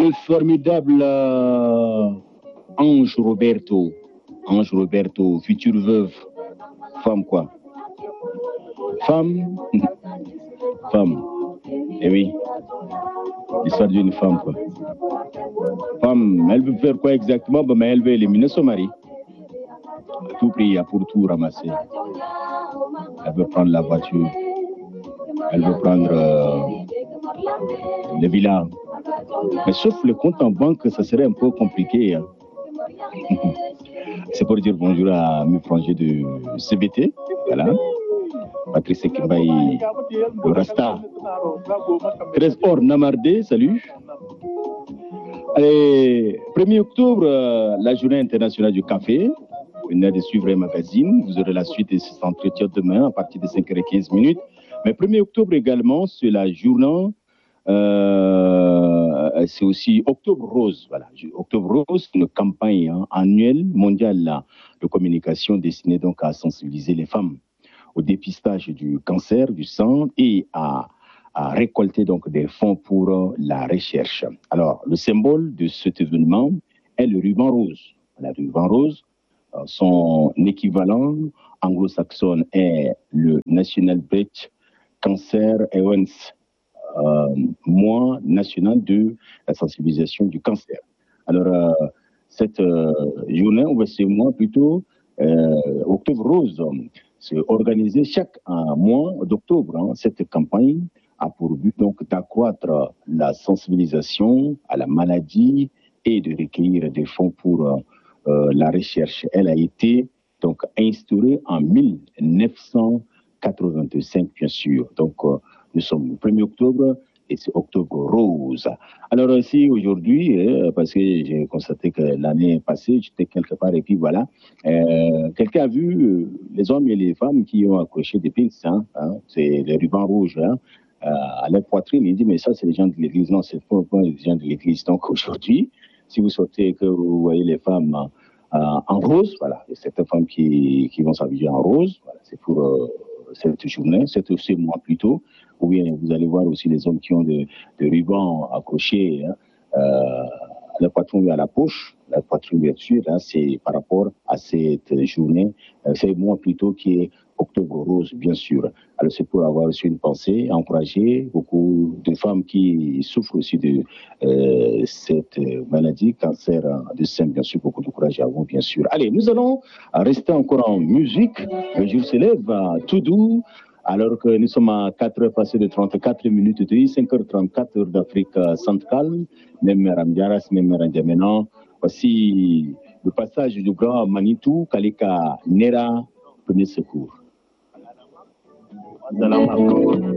Le formidable Ange Roberto. Ange Roberto, future veuve. Femme quoi? Femme. Femme. Eh oui. L'histoire d'une femme quoi. Femme, elle veut faire quoi exactement? Ben, elle veut éliminer son mari. À tout prix, pour tout ramasser. Elle veut prendre la voiture. Elle veut prendre le villa. Mais sauf le compte en banque, ça serait un peu compliqué. Hein. C'est pour dire bonjour à mes frangers de CBT. Voilà. Patrice Kimbaï, le Rasta. 13 Or Namardé, salut. Allez, 1er octobre, la journée internationale du café. Vous venez de suivre un magazine. Vous aurez la suite de cet entretien demain à partir de 5h15. Mais 1er octobre également, c'est la journée. C'est aussi Octobre Rose. Voilà. Octobre Rose, une campagne annuelle mondiale de communication destinée donc à sensibiliser les femmes au dépistage du cancer du sang et à récolter donc des fonds pour la recherche. Alors, le symbole de cet événement est le ruban rose. Le ruban rose, son équivalent anglo-saxon est le National Breast Cancer Awareness, mois national de la sensibilisation du cancer. Alors, cette journée, ou ce mois plutôt, Octobre Rose, c'est organisé chaque mois d'octobre. Hein, cette campagne a pour but donc d'accroître la sensibilisation à la maladie et de recueillir des fonds pour la recherche. Elle a été donc instaurée en 1985, bien sûr. Donc, nous sommes le 1er octobre et c'est Octobre Rose. Alors aussi aujourd'hui, parce que j'ai constaté que l'année passée, j'étais quelque part et puis voilà, quelqu'un a vu les hommes et les femmes qui ont accroché des pins, hein, c'est les rubans rouges, hein, à leur poitrine. Il dit, mais ça, c'est les gens de l'église. Non, c'est pas les gens de l'église. Donc aujourd'hui, si vous sortez et que vous voyez les femmes en rose, voilà, il y a certaines femmes qui vont s'habiller en rose, voilà, c'est pour cette journée, ce mois plutôt, ou bien vous allez voir aussi les hommes qui ont des rubans accrochés hein, à la poitrine et à la poche, la poitrine bien sûr, hein, c'est par rapport à cette journée, c'est mois plutôt qui est Octobre Rose, bien sûr. Alors c'est pour avoir aussi une pensée, encourager beaucoup de femmes qui souffrent aussi de cette maladie, cancer de sein, bien sûr, beaucoup de courage à vous, bien sûr. Allez, nous allons rester encore en musique. Le jour se lève tout doux, alors que nous sommes à 4h passées de 34 minutes, 5h34 heure d'Afrique centrale, même Ramdiaras, même Randjamena. Voici le passage du grand Manitou, Kalika Nera, premier secours.